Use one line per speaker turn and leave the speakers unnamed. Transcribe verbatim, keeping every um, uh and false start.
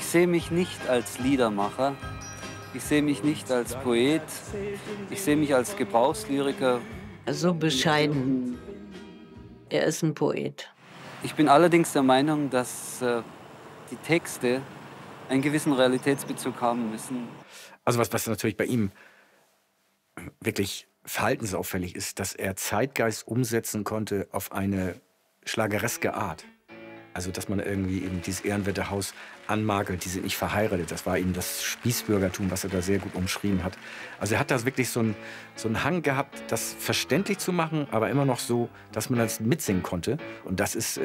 sehe mich nicht als Liedermacher. Ich sehe mich nicht als Poet. Ich sehe mich als Gebrauchslyriker.
So bescheiden. Er ist 'n Poet.
Ich bin allerdings der Meinung, dass, äh, die Texte einen gewissen Realitätsbezug haben müssen.
Also, was was natürlich bei ihm wirklich verhaltensauffällig ist, dass er Zeitgeist umsetzen konnte auf eine schlagereske Art. Also, dass man irgendwie eben dieses ehrenwerte Haus anmakelt, die sind nicht verheiratet. Das war eben das Spießbürgertum, was er da sehr gut umschrieben hat. Also, er hat da wirklich so 'n so 'n Hang gehabt, das verständlich zu machen, aber immer noch so, dass man das mitsingen konnte. Und das ist